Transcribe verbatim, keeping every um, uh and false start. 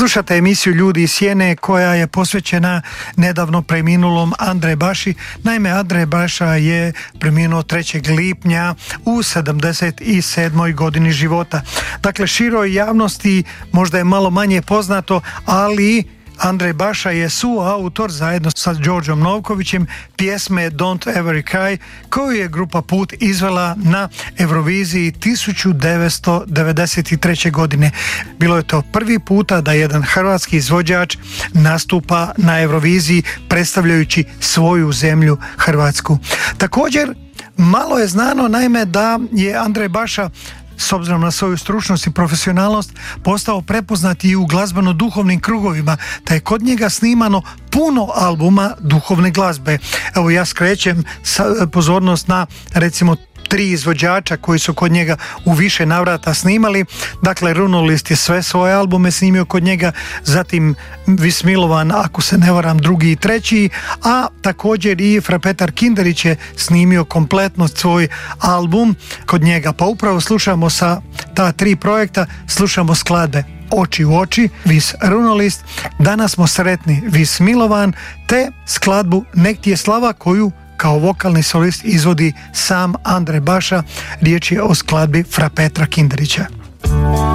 Slušate emisiju Ljudi iz sjene koja je posvećena nedavno preminulom Andre Baši. Naime, Andre Baša je preminuo trećeg lipnja u sedamdeset sedmoj godini života. Dakle, široj javnosti možda je malo manje poznato, ali Andre Baša je suautor zajedno sa Đorđom Novkovićem pjesme Don't Ever Cry, koju je grupa Put izvela na Euroviziji tisuću devetsto devedeset treće. godine. Bilo je to prvi puta da jedan hrvatski izvođač nastupa na Euroviziji predstavljajući svoju zemlju Hrvatsku. Također, malo je znano naime da je Andre Baša s obzirom na svoju stručnost i profesionalnost postao prepoznat i u glazbeno-duhovnim krugovima, te je kod njega snimano puno albuma duhovne glazbe. Evo, ja skrećem pozornost na recimo tri izvođača koji su kod njega u više navrata snimali. Dakle, Runolist je sve svoje albume snimio kod njega, zatim Vismilovan, ako se ne varam, drugi i treći, a također i Fra Petar Kinderić je snimio kompletno svoj album kod njega. Pa upravo slušamo sa ta tri projekta, slušamo skladbe Oči u oči, Vis Runolist, Danas smo sretni, Vis Milovan, te skladbu Nek ti je slava koju kao vokalni solist izvodi sam Andre Baša. Riječ je o skladbi Fra Petra Kinderića.